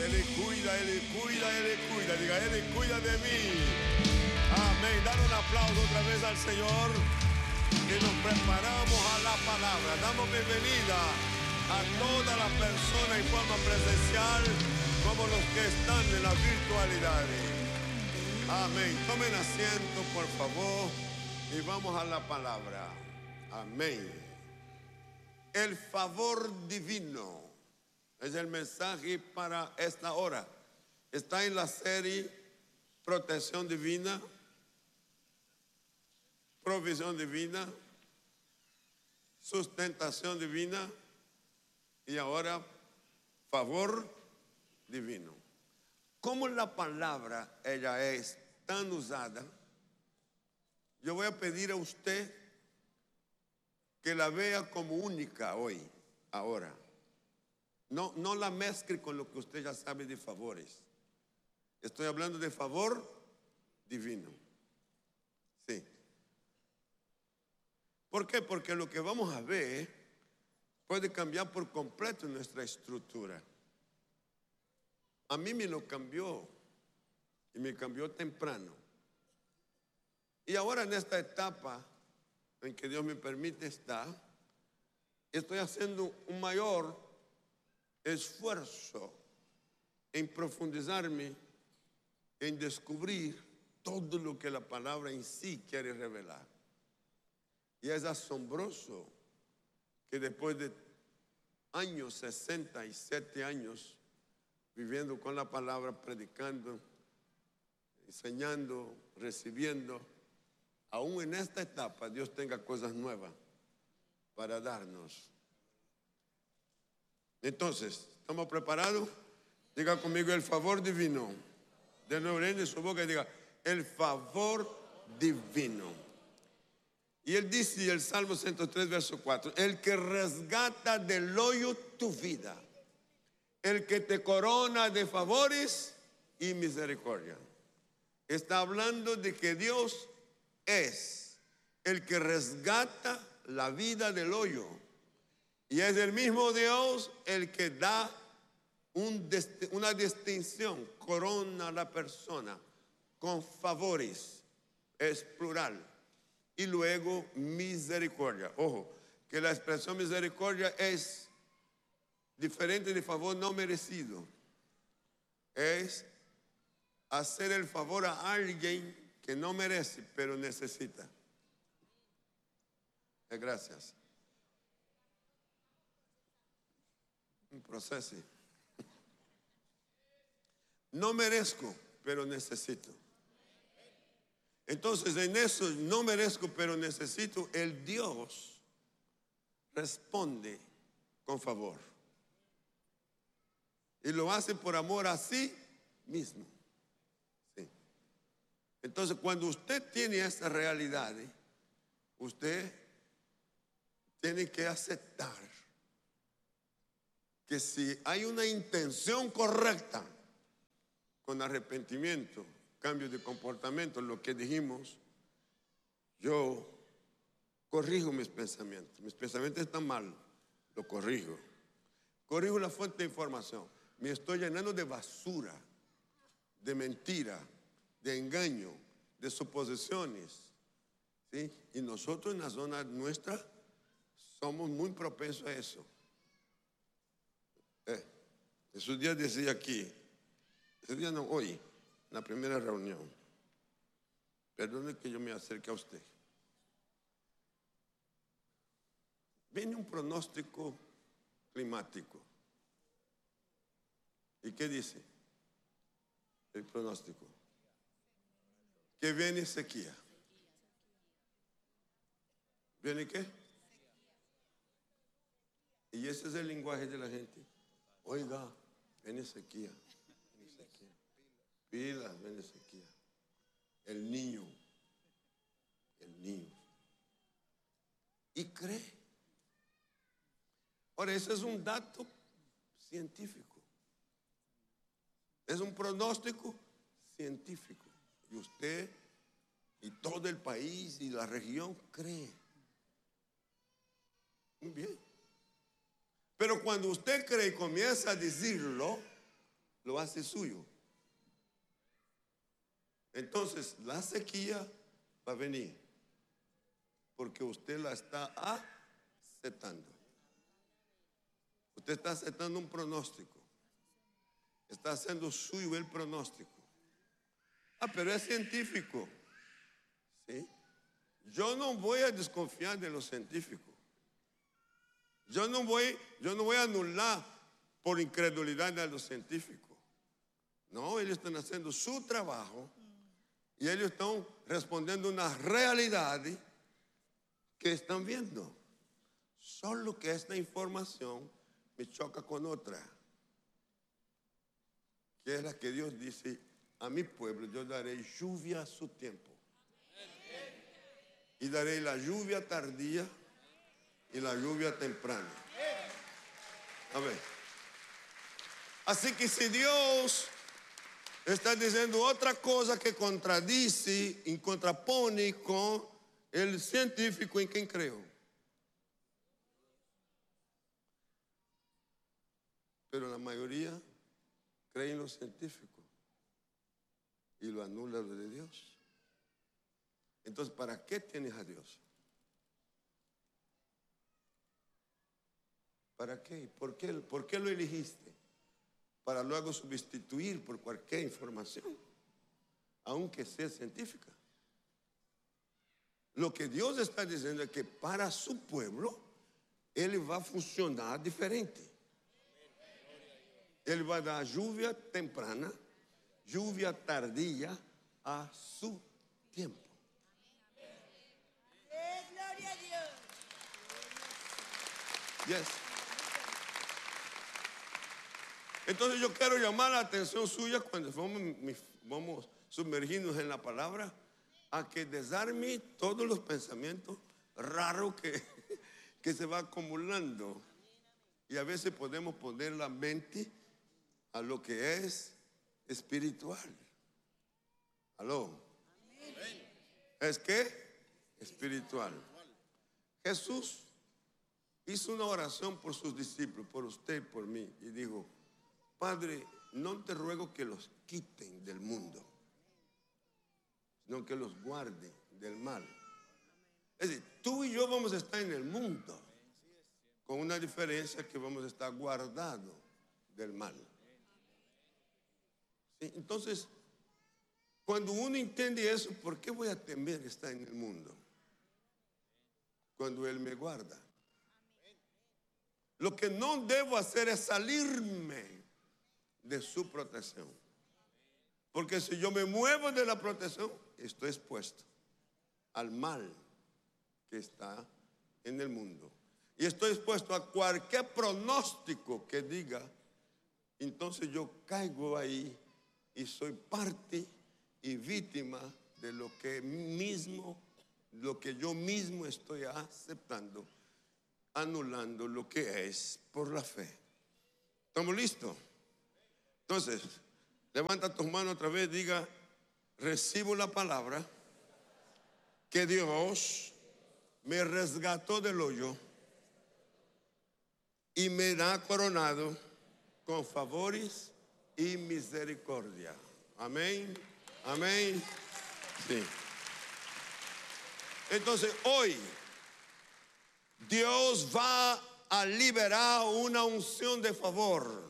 Él cuida, Él cuida, Él cuida. Diga, Él cuida de mí. Amén. Dar un aplauso otra vez al Señor. Y nos preparamos a la palabra. Damos bienvenida a todas las personas en forma presencial como los que están en la virtualidad. Amén. Tomen asiento, por favor, y vamos a la palabra. Amén. El favor divino es el mensaje para esta hora. Está en la serie Protección Divina, Provisión Divina, Sustentación Divina y ahora Favor Divino. Como la palabra ella es tan usada, yo voy a pedir a usted que la vea como única hoy, ahora. No la mezcle con lo que usted ya sabe de favores. Estoy hablando de favor divino. Sí. ¿Por qué? Porque lo que vamos a ver puede cambiar por completo nuestra estructura. A mí me lo cambió y me cambió temprano. Y ahora en esta etapa en que Dios me permite estar, estoy haciendo un mayor esfuerzo en profundizarme, en descubrir todo lo que la palabra en sí quiere revelar. Y es asombroso que después de años, 67 años, viviendo con la palabra, predicando, enseñando, recibiendo, aún en esta etapa Dios tenga cosas nuevas para darnos. Entonces, ¿estamos preparados? Diga conmigo el favor divino. De nuevo, en su boca y diga el favor divino. Y él dice, el Salmo 103, verso 4, el que resgata del hoyo tu vida, el que te corona de favores y misericordia. Está hablando de que Dios es el que resgata la vida del hoyo. Y es el mismo Dios el que da una distinción, corona a la persona con favores, es plural. Y luego misericordia. Ojo, que la expresión misericordia es diferente de favor no merecido. Es hacer el favor a alguien que no merece, pero necesita. Gracias. Un proceso. No merezco, pero necesito. Entonces, en eso no merezco, pero necesito, el Dios responde con favor. Y lo hace por amor a sí mismo. Sí. Entonces, cuando usted tiene esta realidad, usted tiene que aceptar que si hay una intención correcta, con arrepentimiento, cambio de comportamiento, lo que dijimos, yo corrijo mis pensamientos. Mis pensamientos están mal, lo corrijo. Corrijo la fuente de información. Me estoy llenando de basura, de mentira, de engaño, de suposiciones. ¿Sí? Y nosotros en la zona nuestra somos muy propensos a eso. Esos días decía aquí, ese día no, hoy, en la primera reunión, perdone que yo me acerque a usted. Viene un pronóstico climático. ¿Y qué dice el pronóstico? Que viene sequía. ¿Viene qué? Y ese es el lenguaje de la gente. Oiga, viene sequía. Pilas, viene sequía. El niño. Y cree. Ahora, ese es un dato científico. Es un pronóstico científico. Y usted y todo el país y la región cree. Muy bien. Pero cuando usted cree y comienza a decirlo, lo hace suyo. Entonces la sequía va a venir porque usted la está aceptando. Usted está aceptando un pronóstico. Está haciendo suyo el pronóstico. Pero es científico. ¿Sí? Yo no voy a desconfiar de los científicos. Yo no voy a anular por incredulidad a los científicos. No, ellos están haciendo su trabajo y ellos están respondiendo a una realidad que están viendo. Solo que esta información me choca con otra, que es la que Dios dice: a mi pueblo yo daré lluvia a su tiempo. Y daré la lluvia tardía y la lluvia temprana. A ver. Así que si Dios está diciendo otra cosa que contradice y contrapone con el científico en quien creo. Pero la mayoría cree en los científicos y lo anula lo de Dios. Entonces, ¿para qué tienes a Dios? ¿Para qué? ¿Por qué lo elegiste? Para luego sustituir por cualquier información, aunque sea científica. Lo que Dios está diciendo es que para su pueblo, Él va a funcionar diferente. Él va a dar lluvia temprana, lluvia tardía a su tiempo. Gloria a Dios. Yes. Entonces yo quiero llamar la atención suya cuando vamos sumergirnos en la palabra, a que desarme todos los pensamientos raros que se va acumulando. Y a veces podemos poner la mente a lo que es espiritual. ¿Aló? ¿Es qué? Espiritual. Jesús hizo una oración por sus discípulos, por usted y por mí, y dijo: Padre, no te ruego que los quiten del mundo, sino que los guarde del mal. Es decir, tú y yo vamos a estar en el mundo, con una diferencia, que vamos a estar guardados del mal. ¿Sí? Entonces, cuando uno entiende eso, ¿por qué voy a temer estar en el mundo cuando Él me guarda? Lo que no debo hacer es salirme de su protección, porque si yo me muevo de la protección, estoy expuesto al mal que está en el mundo, y estoy expuesto a cualquier pronóstico que diga. Entonces yo caigo ahí y soy parte y víctima de lo que yo mismo estoy aceptando, anulando lo que es por la fe. ¿Estamos listos? Entonces, levanta tus manos otra vez, diga: recibo la palabra que Dios me resgató del hoyo y me ha coronado con favores y misericordia. Amén, amén. Sí. Entonces hoy Dios va a liberar una unción de favor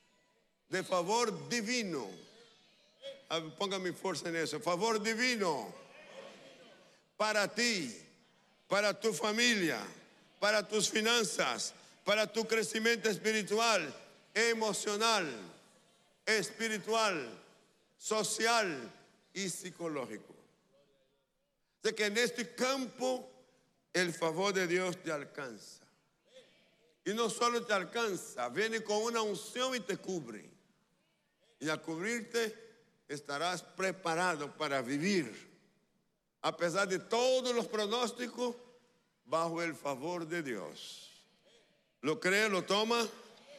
divino. Ponga mi fuerza en eso. Favor divino para ti, para tu familia, para tus finanzas, para tu crecimiento espiritual, emocional, espiritual, social y psicológico. De que en este campo el favor de Dios te alcanza. Y no solo te alcanza, viene con una unción y te cubre. Y al cubrirte estarás preparado para vivir, a pesar de todos los pronósticos, bajo el favor de Dios. ¿Lo cree? ¿Lo toma?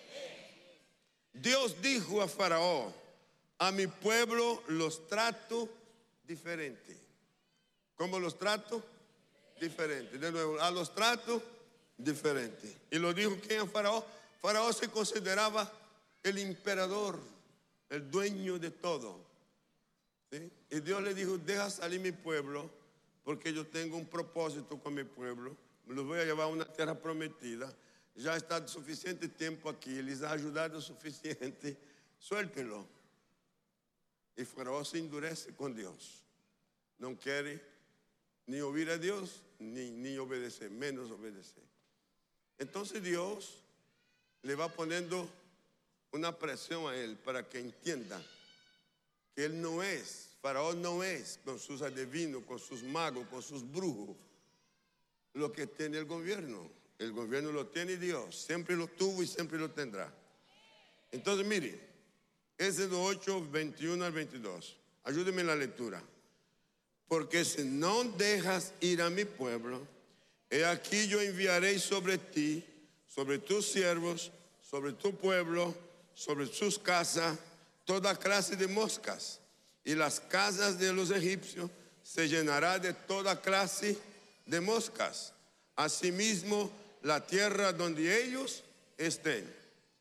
Dios dijo a Faraón: a mi pueblo los trato diferente. ¿Cómo los trato? Diferente. De nuevo, a los trato diferente. Y lo dijo ¿quién? A Faraón. Faraón se consideraba el emperador el dueño de todo. ¿Sí? Y Dios le dijo, deja salir mi pueblo, porque yo tengo un propósito con mi pueblo. Me los voy a llevar a una tierra prometida. Ya está suficiente tiempo aquí, les ha ayudado suficiente. Suéltenlo. Y Faraón se endurece con Dios. No quiere ni oír a Dios, ni obedecer, menos obedecer. Entonces Dios le va poniendo una presión a él para que entienda que él no es, Faraón no es con sus adivinos, con sus magos, con sus brujos, lo que tiene el gobierno. El gobierno lo tiene Dios, siempre lo tuvo y siempre lo tendrá. Entonces mire, Éxodo 8, 21 al 22. Ayúdeme en la lectura. Porque si no dejas ir a mi pueblo, he aquí yo enviaré sobre ti, sobre tus siervos, sobre tu pueblo, sobre sus casas, toda clase de moscas. Y las casas de los egipcios se llenarán de toda clase de moscas. Asimismo, la tierra donde ellos estén.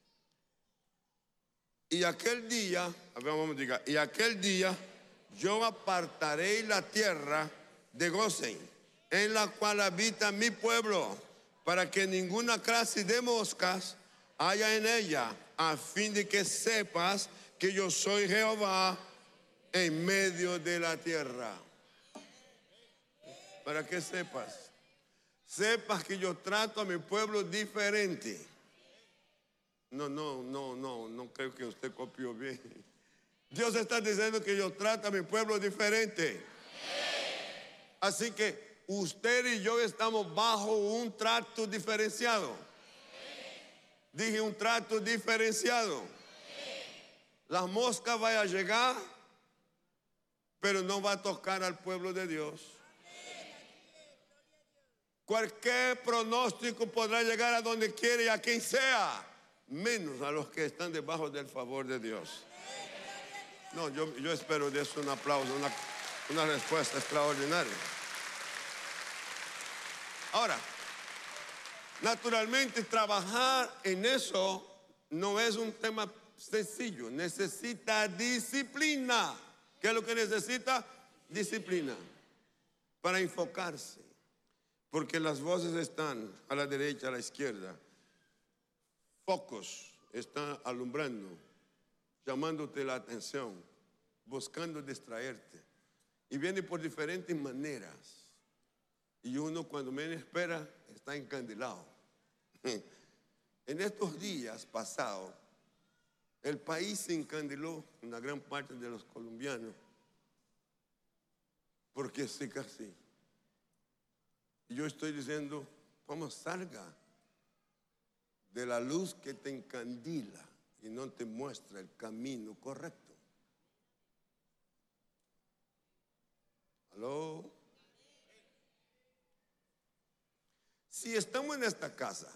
Y aquel día, y aquel día yo apartaré la tierra de Gosén, en la cual habita mi pueblo, para que ninguna clase de moscas haya en ella, a fin de que sepas que yo soy Jehová en medio de la tierra. Para que sepas que yo trato a mi pueblo diferente. No creo que usted copió bien. Dios está diciendo que yo trato a mi pueblo diferente. Así que usted y yo estamos bajo un trato diferenciado. Dije un trato diferenciado. La mosca va a llegar, pero no va a tocar al pueblo de Dios. Cualquier pronóstico podrá llegar a donde quiere y a quien sea, menos a los que están debajo del favor de Dios. No, yo espero de eso un aplauso, una respuesta extraordinaria. Ahora, naturalmente trabajar en eso no es un tema sencillo, necesita disciplina. ¿Qué es lo que necesita? Disciplina para enfocarse, porque las voces están a la derecha, a la izquierda. Focos están alumbrando, llamándote la atención, buscando distraerte. Y viene por diferentes maneras. Y uno cuando menos espera está encandilado. En estos días pasados, el país se encandiló, una gran parte de los colombianos, porque sí casi. Y yo estoy diciendo, ¿cómo salga de la luz que te encandila y no te muestra el camino correcto? ¿Aló? Si estamos en esta casa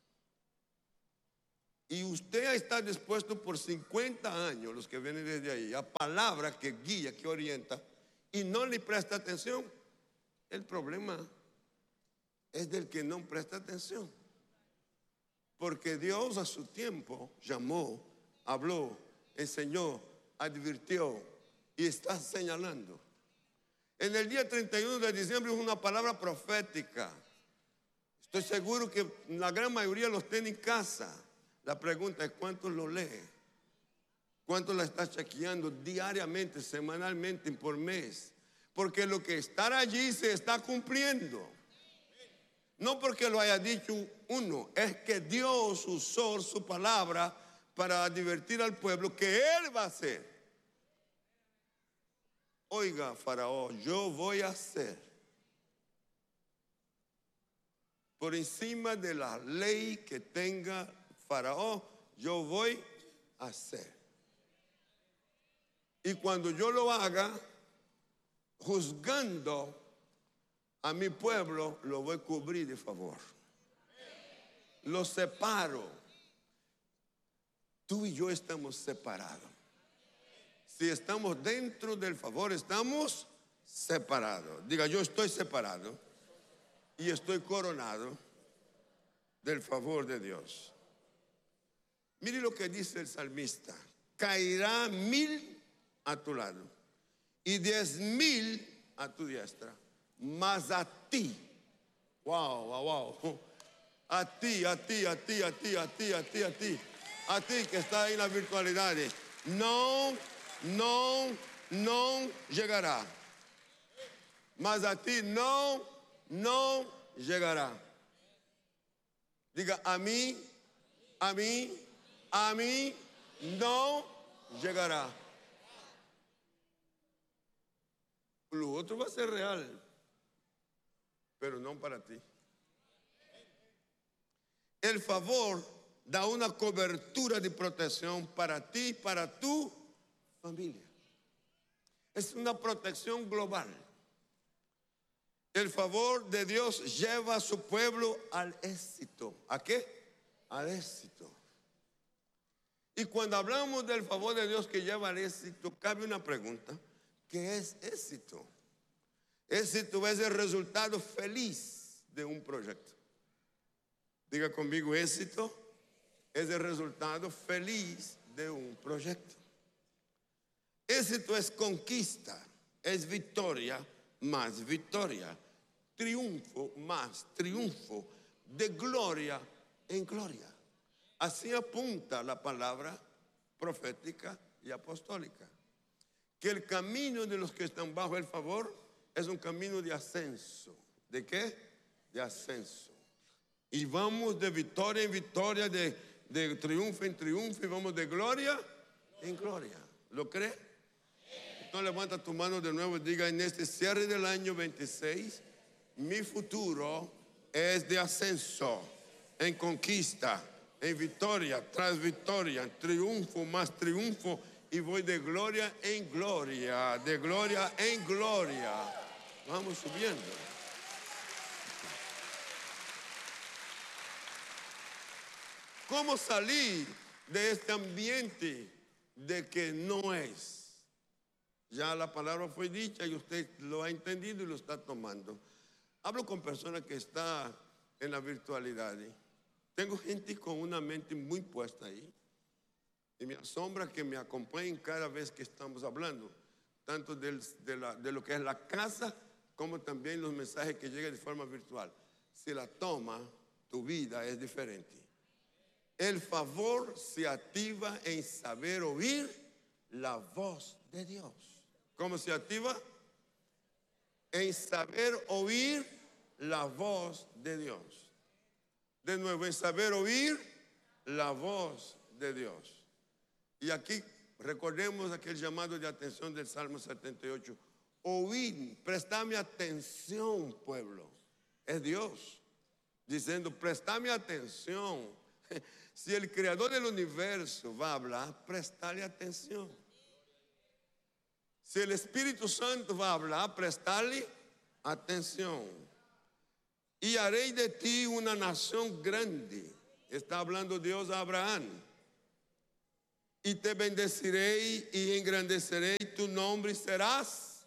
y usted está dispuesto por 50 años, los que vienen desde ahí, a palabra que guía, que orienta, y no le presta atención, el problema es del que no presta atención. Porque Dios a su tiempo llamó, habló, enseñó, advirtió y está señalando. En el día 31 de diciembre es una palabra profética. Estoy seguro que la gran mayoría los tiene en casa. La pregunta es ¿cuántos lo lee? ¿Cuántos la está chequeando diariamente, semanalmente, por mes? Porque lo que está allí se está cumpliendo. No porque lo haya dicho uno, es que Dios usó su palabra para advertir al pueblo que Él va a hacer. Oiga, Faraón, yo voy a hacer por encima de la ley que tenga Faraón, yo voy a hacer. Y cuando yo lo haga, juzgando a mi pueblo, lo voy a cubrir de favor. Lo separo. Tú y yo estamos separados. Si estamos dentro del favor, estamos separados. Diga, yo estoy separado y estoy coronado del favor de Dios. Mire lo que dice el salmista. caerá 1000 a tu lado y 10,000 a tu diestra, mas a ti, wow, a ti que está en la virtualidad, no llegará, mas a ti no llegará. Diga, a mí no llegará. Lo otro va a ser real, pero no para ti. El favor da una cobertura de protección para ti y para tu familia. Es una protección global. El favor de Dios lleva a su pueblo al éxito. ¿A qué? Al éxito. Y cuando hablamos del favor de Dios que lleva al éxito, cabe una pregunta. ¿Qué es éxito? Éxito es el resultado feliz de un proyecto. Diga conmigo, éxito es el resultado feliz de un proyecto. Éxito es conquista, es victoria más victoria, triunfo más triunfo, de gloria en gloria. Así apunta la palabra profética y apostólica. Que el camino de los que están bajo el favor es un camino de ascenso. ¿De qué? De ascenso. Y vamos de victoria en victoria, de triunfo en triunfo, y vamos de gloria en gloria. ¿Lo cree? Entonces levanta tu mano de nuevo y diga, en este cierre del año 26, mi futuro es de ascenso, en conquista, en victoria tras victoria, en triunfo más triunfo, y voy de gloria en gloria, de gloria en gloria. Vamos subiendo. ¿Cómo salir de este ambiente de que no es? Ya la palabra fue dicha y usted lo ha entendido y lo está tomando. Hablo con personas que están en la virtualidad. Tengo gente con una mente muy puesta ahí. Y me asombra que me acompañen cada vez que estamos hablando, tanto de lo que es la casa, como también los mensajes que llegan de forma virtual. Si la toma, tu vida es diferente. El favor se activa en saber oír la voz de Dios. ¿Cómo se activa? En saber oír la voz de Dios. De nuevo, en saber oír la voz de Dios. Y aquí recordemos aquel llamado de atención del Salmo 78. Oíd, prestadme atención, pueblo. Es Dios diciendo, prestadme atención. Si el creador del universo va a hablar, prestadle atención. Si el Espíritu Santo va a hablar, prestadle atención. Y haré de ti una nación grande. Está hablando Dios a Abraham. Y te bendeciré y engrandeceré tu nombre y serás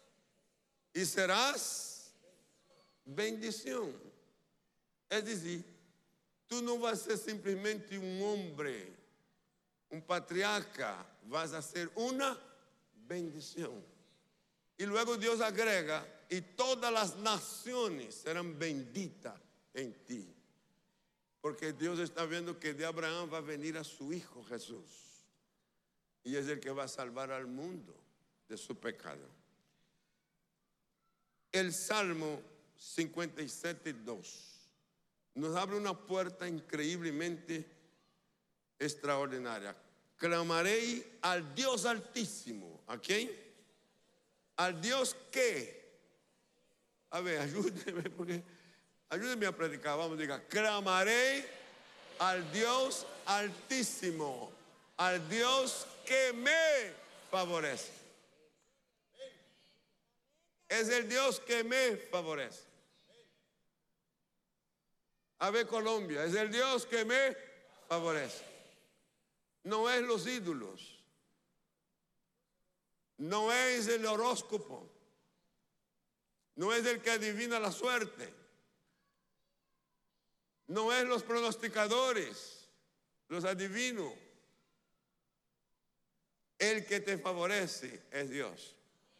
bendición. Es decir, tú no vas a ser simplemente un hombre, un patriarca, vas a ser una bendición. Y luego Dios agrega, y todas las naciones serán benditas en ti. Porque Dios está viendo que de Abraham va a venir a su hijo Jesús. Y es el que va a salvar al mundo de su pecado. El Salmo 57:2 nos abre una puerta increíblemente extraordinaria. Clamaré al Dios Altísimo. ¿A quién? Al Dios que. A ver, ayúdeme a predicar. Vamos, diga, clamaré al Dios Altísimo, al Dios que me favorece. Es el Dios que me favorece. A ver, Colombia, es el Dios que me favorece. No es los ídolos. No es el horóscopo. No es el que adivina la suerte. No es los pronosticadores, los adivinos. El que te favorece es Dios.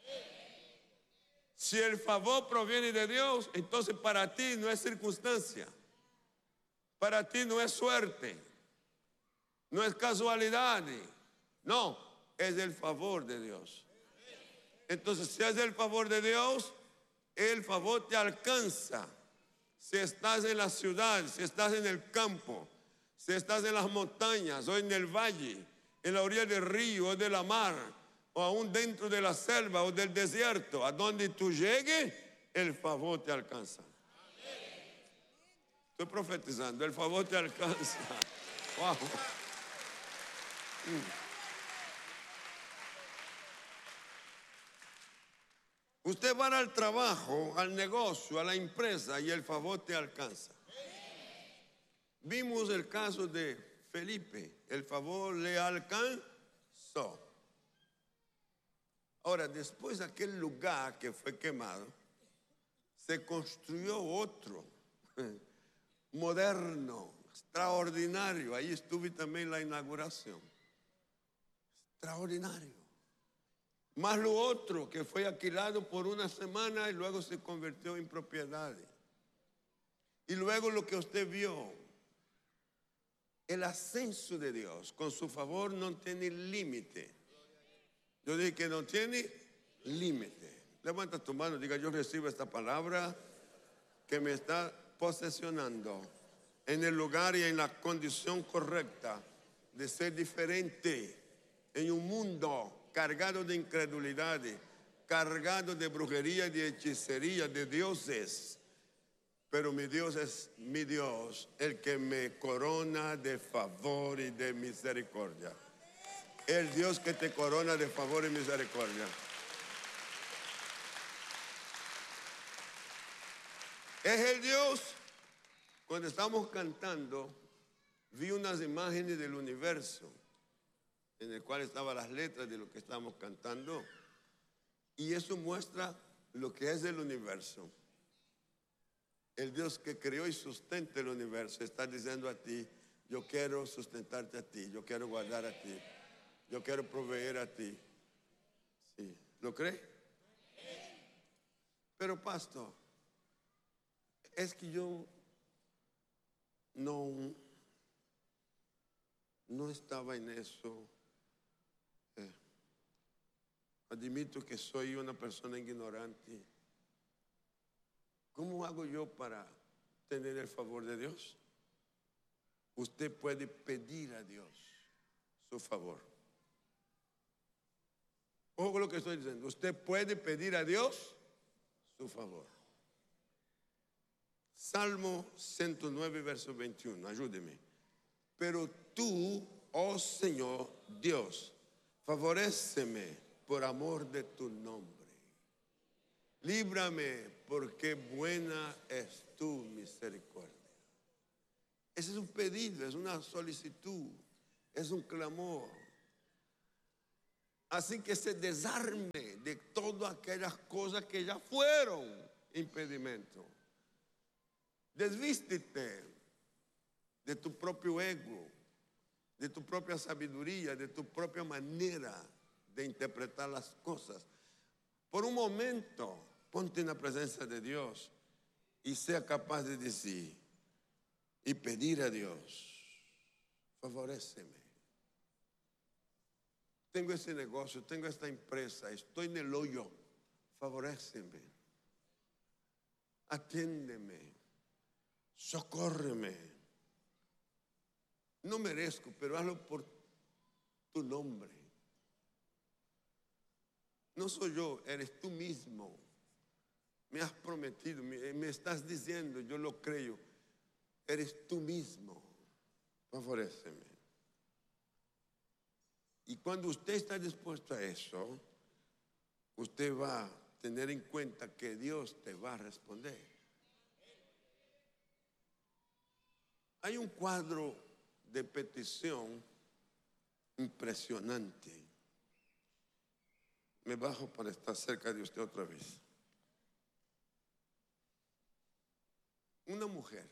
Si el favor proviene de Dios, entonces para ti no es circunstancia, para ti no es suerte, no es casualidad, no, es el favor de Dios. Entonces, si es el favor de Dios, el favor te alcanza. Si estás en la ciudad, si estás en el campo, si estás en las montañas o en el valle, en la orilla del río o de la mar, o aún dentro de la selva o del desierto, a donde tú llegues, el favor te alcanza. Estoy profetizando, el favor te alcanza. Wow. Usted va al trabajo, al negocio, a la empresa y el favor te alcanza. Vimos el caso de Felipe, el favor le alcanzó. Ahora, después de aquel lugar que fue quemado, se construyó otro, moderno, extraordinario. Ahí estuve también en la inauguración. Extraordinario. Más lo otro que fue alquilado por una semana y luego se convirtió en propiedad. Y luego lo que usted vio, el ascenso de Dios con su favor no tiene límite. Yo dije que no tiene límite. Levanta tu mano y diga: yo recibo esta palabra que me está posesionando en el lugar y en la condición correcta de ser diferente en un mundo cargado de incredulidad, cargado de brujería, de hechicería, de dioses. Pero mi Dios es mi Dios, el que me corona de favor y de misericordia. El Dios que te corona de favor y misericordia. Es el Dios. Cuando estamos cantando, vi unas imágenes del universo en el cual estaban las letras de lo que estamos cantando, y eso muestra lo que es el universo. El Dios que creó y sustenta el universo está diciendo a ti: yo quiero sustentarte a ti, yo quiero guardar a ti, yo quiero proveer a ti. ¿Sí? ¿Lo cree? Pero pastor, es que yo no estaba en eso. Admito que soy una persona ignorante. ¿Cómo hago yo para tener el favor de Dios? Usted puede pedir a Dios su favor. Ojo con lo que estoy diciendo. Usted puede pedir a Dios su favor. Salmo 109, verso 21. Ayúdeme. Pero tú, oh Señor Dios, favoréceme por amor de tu nombre. Líbrame porque buena es tu misericordia. Ese es un pedido, es una solicitud, es un clamor. Así que se desarme de todas aquellas cosas que ya fueron impedimento. Desvístete de tu propio ego, de tu propia sabiduría, de tu propia manera de interpretar las cosas. Por un momento, ponte en la presencia de Dios y sea capaz de decir y pedir a Dios: favoréceme. Tengo ese negocio, tengo esta empresa, estoy en el hoyo, favoréceme. Atiéndeme, socórreme. No merezco, pero hazlo por tu nombre. No soy yo, eres tú mismo. Me has prometido, me estás diciendo, yo lo creo. Eres tú mismo. Favoréceme. Y cuando usted está dispuesto a eso, usted va a tener en cuenta que Dios te va a responder. Hay un cuadro de petición impresionante. Me bajo para estar cerca de usted otra vez. Una mujer,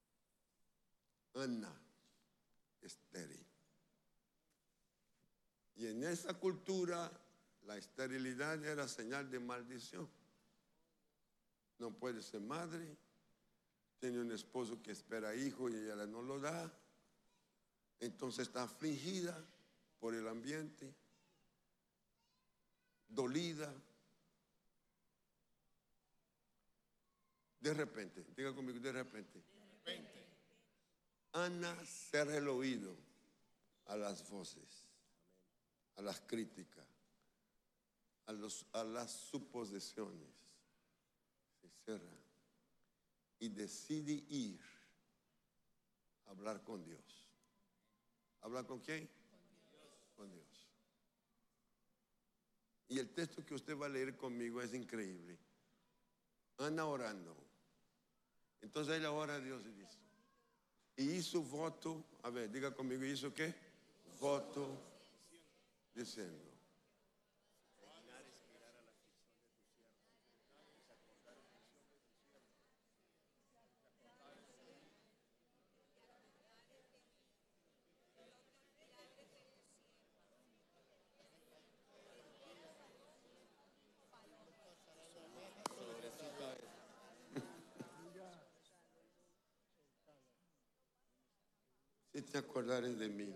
Ana estéril, Y en esa cultura la esterilidad era señal de maldición. No puede ser madre, tiene un esposo que espera hijo y ella no lo da. Entonces está afligida por el ambiente, dolida. De repente, diga conmigo, de repente. Ana cierra el oído a las voces, a las críticas, a las suposiciones. Se cierra y decide ir a hablar con Dios. ¿Hablar con quién? Con Dios. Y el texto que usted va a leer conmigo es increíble. Ana orando. Entonces ella ora a Dios y dice, y hizo voto, a ver, diga conmigo, ¿hizo qué? Voto diciendo. Si te acordares de mí,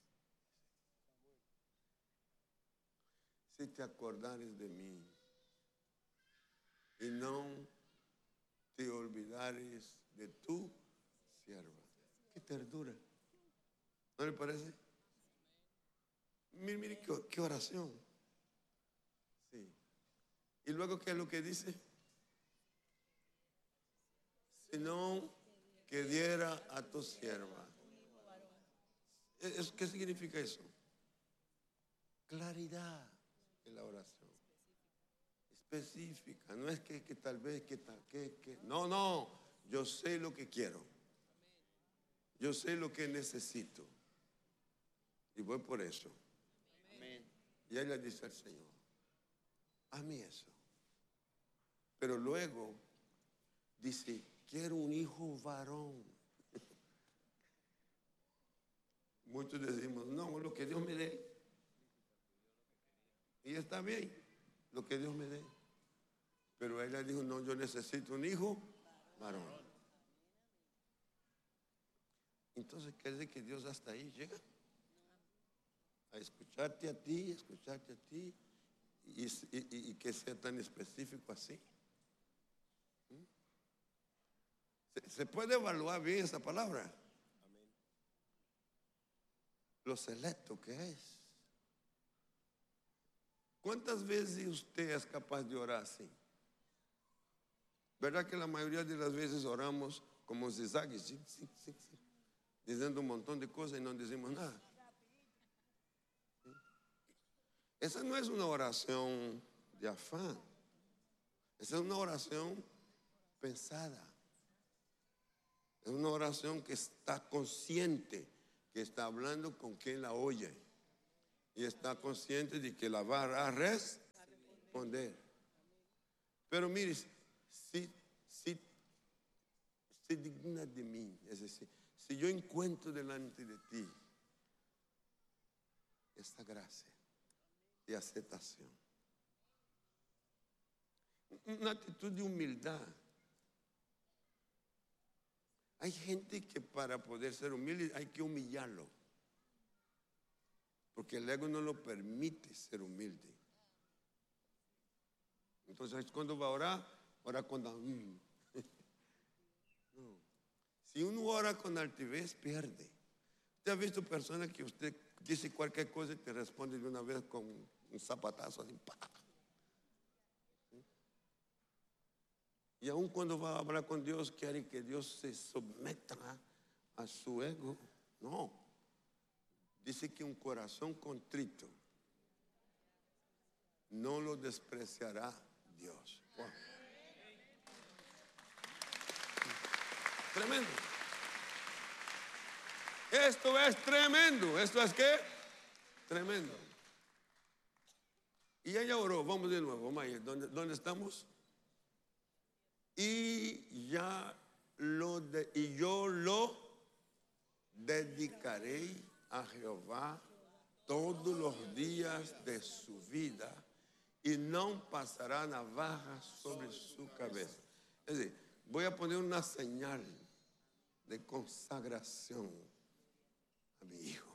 si te acordares de mí y no te olvidares de tu sierva. Qué ternura. ¿No le parece? Mire, mire qué oración. Sí. Y luego, ¿qué es lo que dice? Sino que diera a tu sierva. ¿Qué significa eso? Claridad en la oración. Específica. No es que tal vez, que tal, que. No, no. Yo sé lo que quiero. Yo sé lo que necesito. Y voy por eso. Amén. Y ahí le dice al Señor, hazme eso. Pero luego dice, quiero un hijo varón. Muchos decimos, no, lo que Dios me dé. Y está bien, lo que Dios me dé. Pero ella dijo, no, yo necesito un hijo varón. Entonces, ¿qué es de que Dios hasta ahí llega? A escucharte a ti, y que sea tan específico así. Se puede evaluar bien esa palabra. Amén. Lo selecto que es. ¿Cuántas veces usted es capaz de orar así? ¿Verdad que la mayoría de las veces oramos como zigzags, sí, diciendo un montón de cosas y no decimos nada? ¿Sí? Esa no es una oración de afán. Esa es una oración pensada. Es una oración que está consciente, que está hablando con quien la oye. Y está consciente de que la va a responder. Pero mire, si digna de mí, es decir, si yo encuentro delante de ti esta gracia de aceptación, una actitud de humildad. Hay gente que para poder ser humilde hay que humillarlo, porque el ego no lo permite ser humilde. Entonces, cuando va a orar, ora con no. Si uno ora con altivez, pierde. ¿Usted ha visto personas que usted dice cualquier cosa y te responde de una vez con un zapatazo así? ¡Pah! Y aun cuando va a hablar con Dios, quiere que Dios se someta a su ego. No. Dice que un corazón contrito no lo despreciará Dios. Wow. Tremendo. Esto es tremendo. ¿Esto es qué? Tremendo. Y ella oró. Vamos de nuevo. Vamos a ir. ¿Dónde estamos? Y yo lo dedicaré a Jehová todos los días de su vida y no pasará navaja sobre su cabeza. Es decir, voy a poner una señal de consagración a mi hijo.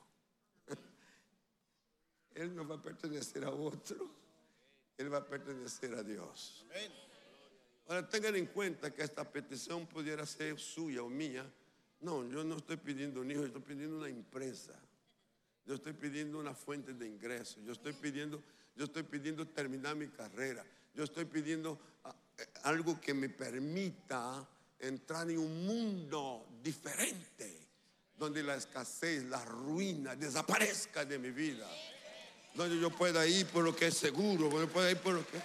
Él no va a pertenecer a otro, él va a pertenecer a Dios. Ahora tengan en cuenta que esta petición pudiera ser suya o mía. No, yo no estoy pidiendo un hijo, yo estoy pidiendo una empresa. Yo estoy pidiendo una fuente de ingresos. Yo estoy pidiendo terminar mi carrera. Yo estoy pidiendo algo que me permita entrar en un mundo diferente, donde la escasez, la ruina desaparezca de mi vida. Donde yo pueda ir por lo que es seguro, donde pueda ir por lo que...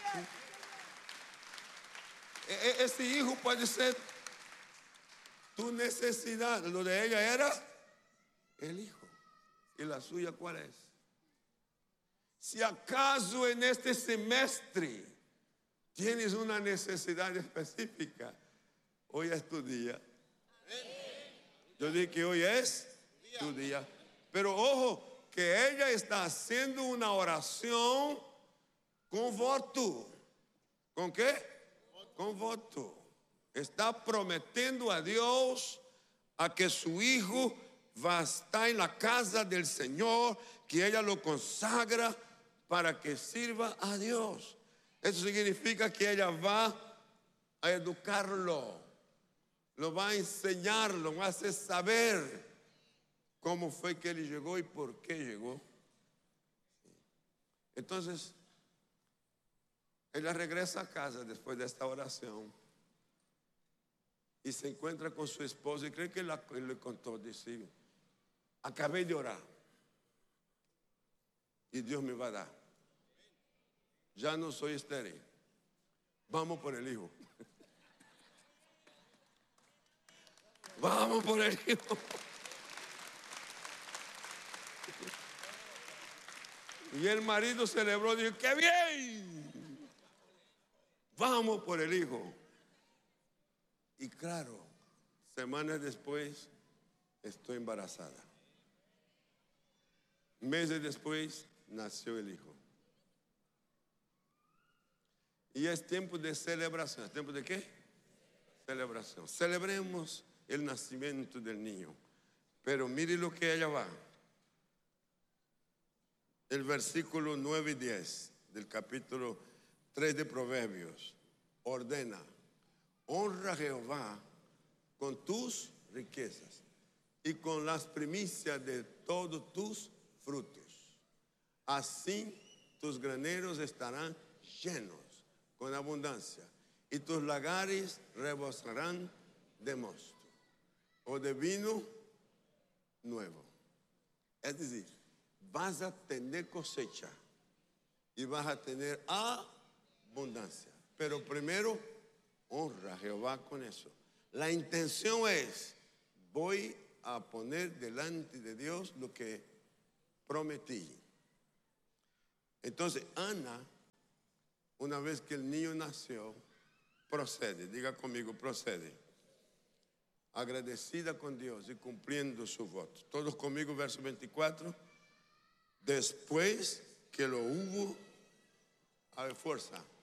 Ese hijo puede ser tu necesidad. Lo de ella era el hijo. ¿Y la suya cuál es? Si acaso en este semestre tienes una necesidad específica, hoy es tu día. Yo dije que hoy es tu día. Pero ojo, que ella está haciendo una oración con voto. ¿Con qué? Con voto. Está prometiendo a Dios a que su hijo va a estar en la casa del Señor, que ella lo consagra para que sirva a Dios. Eso significa que ella va a educarlo, lo va a enseñarlo, va a hacer saber cómo fue que él llegó y por qué llegó. Entonces, ella regresa a casa después de esta oración y se encuentra con su esposa y cree que él le contó, dice: acabé de orar y Dios me va a dar. Ya no soy estéril. Vamos por el hijo. Vamos por el hijo. Y el marido celebró, dijo: ¡qué bien! Vamos por el hijo. Y claro, semanas después estoy embarazada. Meses después nació el hijo. Y es tiempo de celebración. ¿Es tiempo de qué? Celebración. Celebremos el nacimiento del niño. Pero mire lo que ella va. El versículo 9 y 10 del capítulo 3 de Proverbios ordena: honra a Jehová con tus riquezas y con las primicias de todos tus frutos. Así tus graneros estarán llenos con abundancia y tus lagares rebosarán de mosto o de vino nuevo. Es decir, vas a tener cosecha y vas a tener abundancia. Pero primero, honra a Jehová con eso. La intención es: voy a poner delante de Dios lo que prometí. Entonces, Ana, una vez que el niño nació, procede, diga conmigo, procede. Agradecida con Dios y cumpliendo su voto. Todos conmigo, verso 24. Después que lo hubo, a ver, fuerza.